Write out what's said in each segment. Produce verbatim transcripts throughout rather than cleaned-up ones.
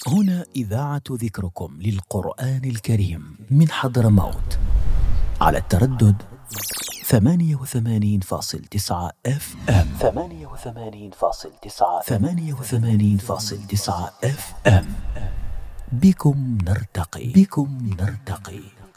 هنا إذاعة ذكركم للقرآن الكريم من حضرموت على التردد ثمانية وثمانين فاصل تسعة اف ام ثمانية وثمانين فاصل تسعة ثمانية وثمانين فاصل تسعة اف ام. بكم نرتقي بكم نرتقي.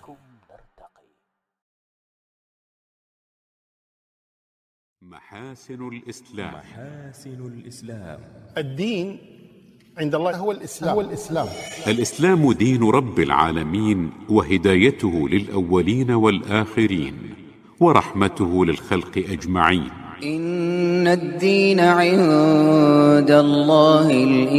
محاسن الإسلام. محاسن الإسلام. الدين عند الله هو الإسلام. هو الإسلام. الإسلام دين رب العالمين وهدايته للأولين والآخرين ورحمته للخلق أجمعين. إن الدين عند الله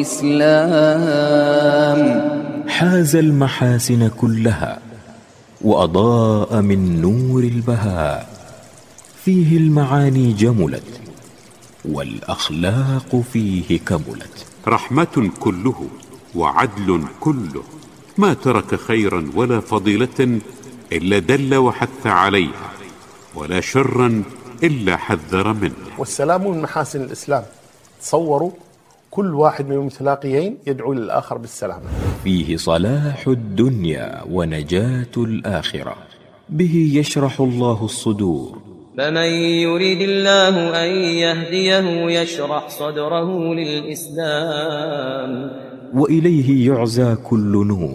الإسلام. حاز المحاسن كلها وأضاء من نور البهاء، فيه المعاني جملت والأخلاق فيه كملت. رحمة كله وعدل كله، ما ترك خيرا ولا فضيلة إلا دل وحث عليها، ولا شرا إلا حذر منه. والسلام من محاسن الإسلام. تصوروا كل واحد من المتلاقيين يدعو للآخر بالسلام. فيه صلاح الدنيا ونجاة الآخرة، به يشرح الله الصدور. فمن يريد الله أن يهديه يشرح صدره للإسلام، وإليه يعزى كل نور.